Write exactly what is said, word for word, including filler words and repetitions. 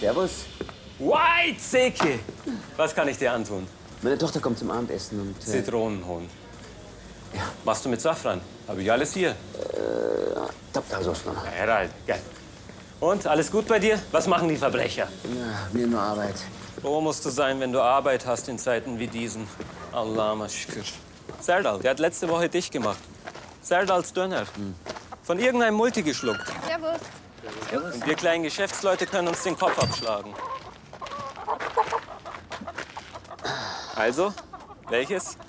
Servus. White Seki! Was kann ich dir antun? Meine Tochter kommt zum Abendessen und... Äh, Zitronenhohn. Ja. Machst du mit Safran? Habe ich alles hier. Äh, Tapfalsos noch. Ja, Herald, geil. Und, alles gut bei dir? Was machen die Verbrecher? Ja, mir nur Arbeit. Wo musst du sein, wenn du Arbeit hast in Zeiten wie diesen? Allah maschkür. Serdal, der hat letzte Woche dich gemacht. Serdals Döner. Hm. Von irgendeinem Multi geschluckt. Servus. Servus. Und wir kleinen Geschäftsleute können uns den Kopf abschlagen. Also, welches?